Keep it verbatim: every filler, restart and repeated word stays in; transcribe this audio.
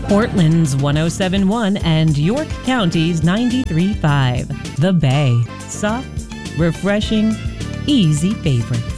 Portland's one oh seven point one and York County's ninety-three point five. The Bay. Soft, refreshing, easy favorites.